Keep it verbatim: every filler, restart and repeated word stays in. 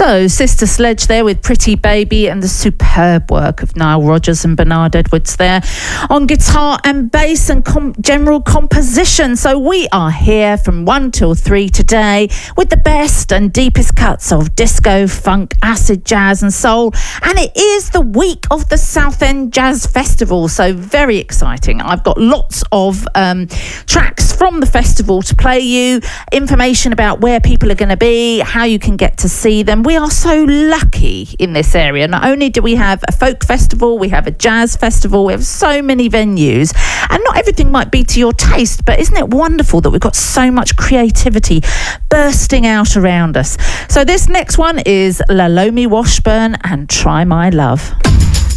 So, Sister Sledge there with Pretty Baby, and the superb work of Nile Rodgers and Bernard Edwards there on guitar and bass and com- general composition. So we are here from one till three today with the best and deepest cuts of disco, funk, acid, jazz and soul. And it is the week of the Southend Jazz Festival, so very exciting. I've got lots of um, tracks from the festival to play you, information about where people are going to be, how you can get to see them. We are so lucky in this area. Not only do we have a folk festival, we have a jazz festival, we have so many venues, and not everything might be to your taste, but isn't it wonderful that we've got so much creativity bursting out around us? So this next one is Lalomi Washburn and Try My Love.